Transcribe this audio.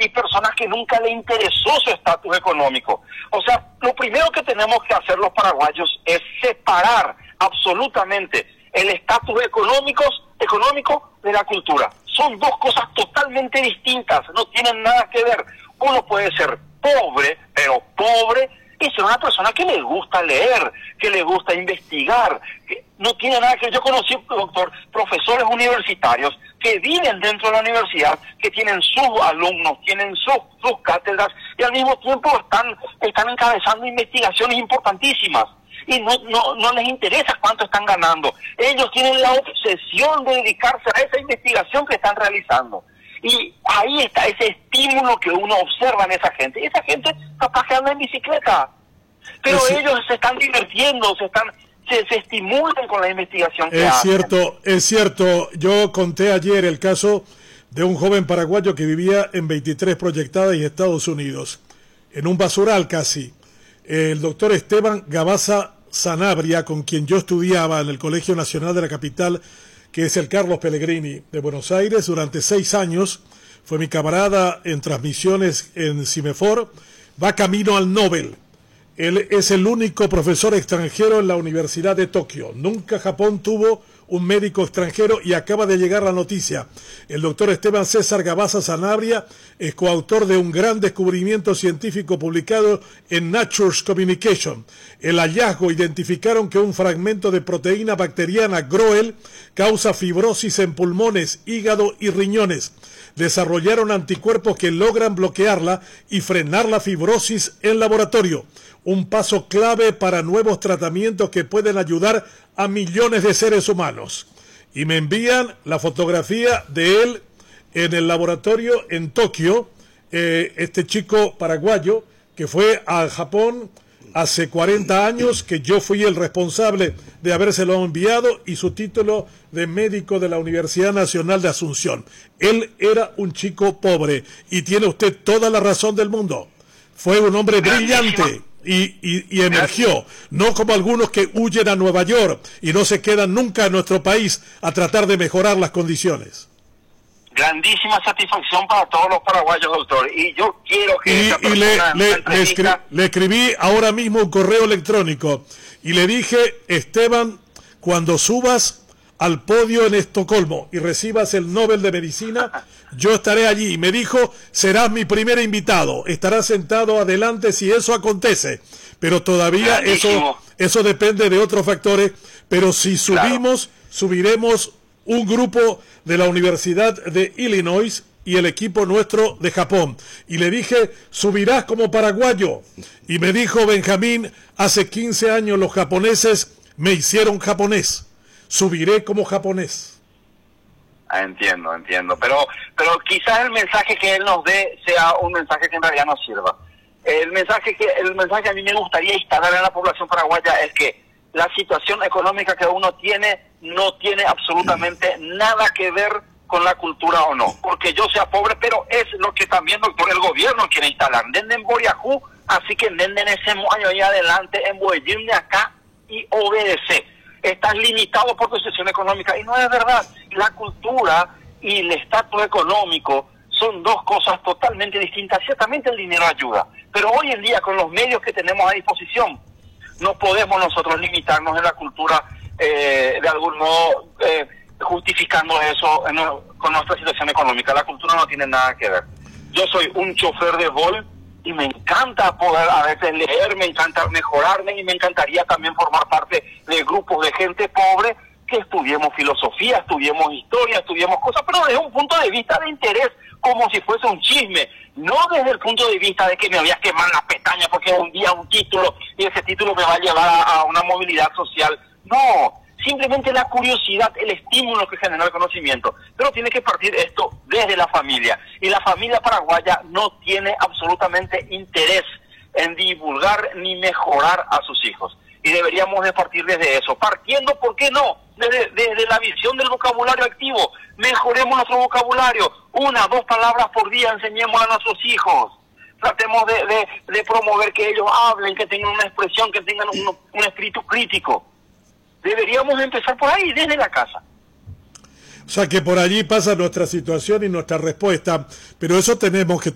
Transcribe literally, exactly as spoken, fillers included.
y personas que nunca le interesó su estatus económico. O sea, lo primero que tenemos que hacer los paraguayos es separar absolutamente el estatus económico, económico de la cultura. Son dos cosas totalmente distintas, no tienen nada que ver. Uno puede ser pobre, pero pobre, y ser una persona que le gusta leer, que le gusta investigar, que no tiene nada que ver. Yo conocí, doctor, profesores universitarios que viven dentro de la universidad, que tienen sus alumnos, tienen sus, sus cátedras, y al mismo tiempo están, están encabezando investigaciones importantísimas. Y no, no, no les interesa cuánto están ganando. Ellos tienen la obsesión de dedicarse a esa investigación que están realizando. Y ahí está ese estímulo que uno observa en esa gente. Y esa gente capaz que anda en bicicleta. Pero es ellos se están divirtiendo, se están se, se estimulan con la investigación que es hacen. Cierto, es cierto. Yo conté ayer el caso de un joven paraguayo que vivía en veintitrés Proyectadas y Estados Unidos, en un basural casi. El doctor Esteban Gabaza Sanabria, con quien yo estudiaba en el Colegio Nacional de la Capital, que es el Carlos Pellegrini de Buenos Aires, durante seis años, fue mi camarada en transmisiones en Cimefor, va camino al Nobel. Él es el único profesor extranjero en la Universidad de Tokio. Nunca Japón tuvo un médico extranjero y acaba de llegar la noticia. El doctor Esteban César Gabaza Sanabria es coautor de un gran descubrimiento científico publicado en Nature's Communication. El hallazgo identificaron que un fragmento de proteína bacteriana Groel causa fibrosis en pulmones, hígado y riñones. Desarrollaron anticuerpos que logran bloquearla y frenar la fibrosis en laboratorio. Un paso clave para nuevos tratamientos que pueden ayudar a millones de seres humanos. Y me envían la fotografía de él en el laboratorio en Tokio, eh, este chico paraguayo que fue a Japón hace cuarenta años, que yo fui el responsable de habérselo enviado, y su título de médico de la Universidad Nacional de Asunción. Él era un chico pobre, y tiene usted toda la razón del mundo. Fue un hombre brillante. Y, y, y emergió, no como algunos que huyen a Nueva York y no se quedan nunca en nuestro país a tratar de mejorar las condiciones. Grandísima satisfacción para todos los paraguayos, doctor, y yo quiero que y, esa y le, le, entrevista... le, escri le escribí ahora mismo un correo electrónico y le dije: Esteban, cuando subas al podio en Estocolmo y recibas el Nobel de Medicina, yo estaré allí. Y me dijo: serás mi primer invitado, estarás sentado adelante si eso acontece, pero todavía eso, eso depende de otros factores. Pero si subimos, claro, subiremos un grupo de la Universidad de Illinois y el equipo nuestro de Japón. Y le dije: subirás como paraguayo. Y me dijo Benjamín: hace quince años los japoneses me hicieron japonés, subiré como japonés. Ah, entiendo, entiendo, pero pero quizás el mensaje que él nos dé sea un mensaje que en realidad nos sirva. El mensaje que el mensaje que a mí me gustaría instalar en la población paraguaya es que la situación económica que uno tiene no tiene absolutamente nada que ver con la cultura o no, porque yo sea pobre, pero es lo que también, doctor, el gobierno quiere instalar. Nenden Boriajú, así que nenden ese año ahí adelante, en de acá y obedece. Estás limitado por tu situación económica, y no es verdad. La cultura y el estatus económico son dos cosas totalmente distintas. Ciertamente el dinero ayuda, pero hoy en día con los medios que tenemos a disposición no podemos nosotros limitarnos en la cultura eh, de algún modo eh, justificando eso en, con nuestra situación económica. La cultura no tiene nada que ver. Yo soy un chofer de Volt y me encanta poder a veces leer, me encanta mejorarme, y me encantaría también formar parte de grupos de gente pobre que estudiemos filosofía, estudiemos historia, estudiemos cosas, pero desde un punto de vista de interés, como si fuese un chisme, no desde el punto de vista de que me voy a quemar la pestaña porque un día un título y ese título me va a llevar a, a una movilidad social. No, simplemente la curiosidad, el estímulo que genera el conocimiento. Pero tiene que partir esto desde la familia. Y la familia paraguaya no tiene absolutamente interés en divulgar ni mejorar a sus hijos. Y deberíamos de partir desde eso. Partiendo, ¿por qué no? Desde, desde la visión del vocabulario activo. Mejoremos nuestro vocabulario. Una, dos palabras por día enseñemos a nuestros hijos. Tratemos de, de, de promover que ellos hablen, que tengan una expresión, que tengan un, un espíritu crítico. Deberíamos empezar por ahí, desde la casa. O sea que por allí pasa nuestra situación y nuestra respuesta, pero eso tenemos que